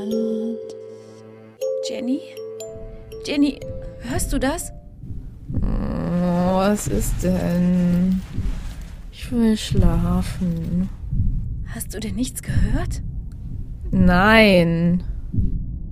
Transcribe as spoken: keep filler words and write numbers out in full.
Land. Jenny? Jenny, hörst du das? Oh, was ist denn? Ich will schlafen. Hast du denn nichts gehört? Nein.